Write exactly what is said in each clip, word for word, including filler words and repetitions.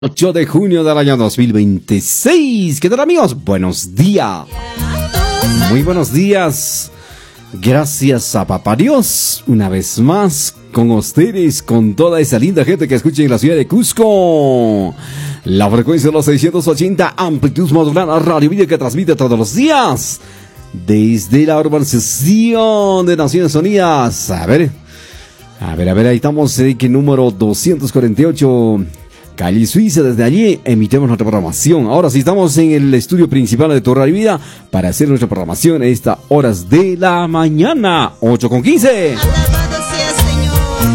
ocho de junio del año dos mil veintiséis. ¿Qué tal, amigos? Buenos días. Muy buenos días. Gracias a Papá Dios, una vez más con ustedes, con toda esa linda gente que escucha en la ciudad de Cusco. La frecuencia de los seiscientos ochenta, amplitud modulada, Radio Vida, que transmite todos los días desde la urbanización de Naciones Unidas. A ver, a ver, a ver, ahí estamos en el número doscientos cuarenta y ocho, calle Suiza. Desde allí emitimos nuestra programación. Ahora sí estamos en el estudio principal de tu Radio Vida para hacer nuestra programación a estas horas de la mañana, ocho con quince. Alabado sea, Señor,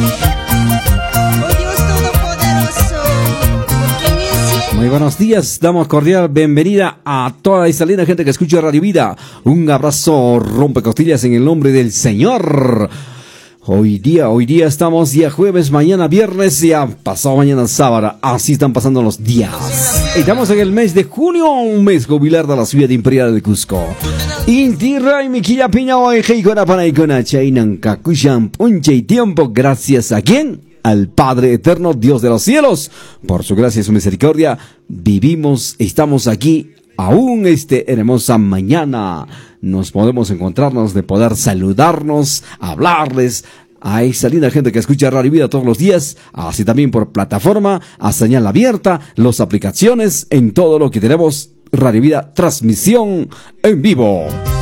oh Dios Todopoderoso, porque en el cielo... Muy buenos días, damos cordial bienvenida a toda esa linda gente que escucha Radio Vida. Un abrazo rompecostillas en el nombre del Señor. Hoy día, hoy día estamos día jueves, mañana viernes y ya pasado mañana sábado. Así están pasando los días. Estamos en el mes de junio, un mes jubilar de la ciudad imperial de Cusco. Inti ray mi quilla piña hoy heikona panaikona chainan kakushan punche y tiempo. Gracias a quién? Al Padre Eterno, Dios de los cielos. Por su gracia y su misericordia vivimos, estamos aquí aún este hermosa mañana. Nos podemos encontrarnos, de poder saludarnos, hablarles a esa linda gente que escucha Radio Vida todos los días, así también por plataforma, a señal abierta, las aplicaciones, en todo lo que tenemos Radio Vida, transmisión en vivo.